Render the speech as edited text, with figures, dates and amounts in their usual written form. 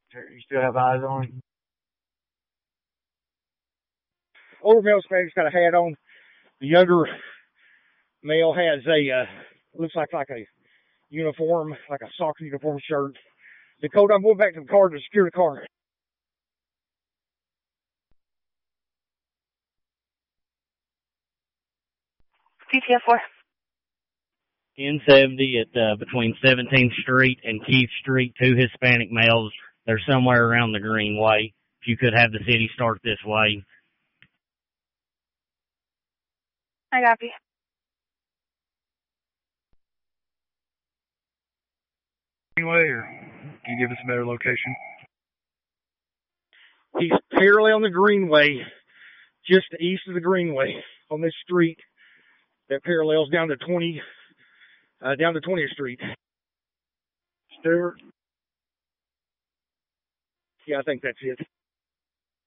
You still have eyes on him? Older male Hispanic got a hat on. The younger male has a looks like a uniform, like a soccer uniform shirt. Dakota, I'm going back to the car to secure the car. CTF 4. N70 at between 17th Street and Keith Street, 2 Hispanic males. They're somewhere around the Greenway. If you could have the city start this way. I copy. Greenway, or can you give us a better location? He's parallel on the Greenway, just east of the Greenway on this street that parallels down to 20th Street. Stewart? Yeah, I think that's it.